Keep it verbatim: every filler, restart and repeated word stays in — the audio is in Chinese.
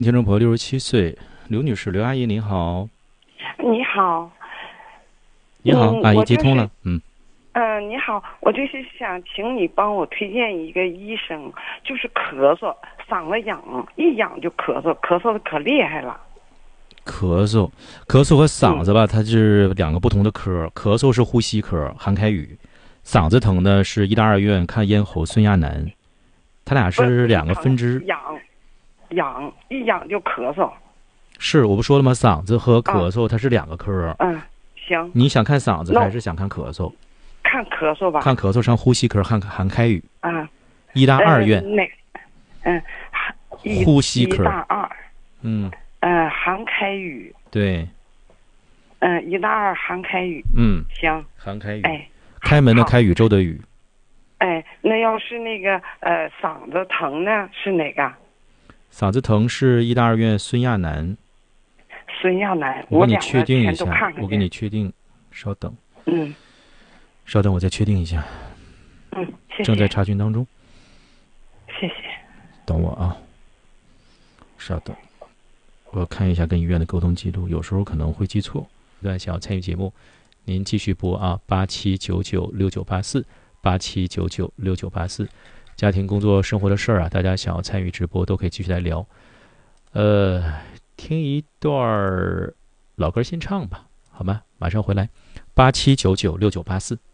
听众朋友六十七岁，刘女士，刘阿姨您好。 你好。 你好， 嗯、 阿姨我就是接通了。嗯， 嗯、呃你好，我就是想请你帮我推荐一个医生，就是咳嗽，嗓子痒，一痒就咳嗽，咳嗽的可厉害了。 咳嗽，咳嗽和嗓嗯， 子吧，它是两个不同的科。咳嗽是呼吸科，韩开宇；嗓子疼呢是医大二院看咽喉孙亚楠，他俩不是两个不是疼， 分支。 痒，痒，一痒就咳嗽。 是我不说了吗？嗓子和啊， 咳嗽它是两个科。 嗯，行， 你想看嗓子那我还是想看咳嗽？ 看咳嗽吧。 看咳嗽上呼吸科，看韩开宇， 啊， 医大二院嗯，那，嗯，医医呼吸科。 大二， 嗯， 嗯，韩开宇， 对， 嗯，医大二韩开宇， 嗯， 行， 韩开宇， 哎，好。 开门的开，宇宙的宇。 哎，那要是那个呃嗓子疼呢，是哪个？ 嗓子疼是医大二院孙亚楠。 孙亚楠， 我给你我两确定一个全都下，我给看看去。 你确定，稍等， 嗯稍等，我再确定一下， 嗯，谢正在谢查询当中， 谢谢。 等我啊，稍等，我看一下跟医院的沟通记录，有时候可能会记错。对，想要参与节目，您继续拨啊，八七九九六九八四，八七九九六九八四。家庭、工作、生活的事儿啊，大家想要参与直播都可以继续来聊。呃，听一段老歌新唱吧，好吗？马上回来，八七九九六九八四。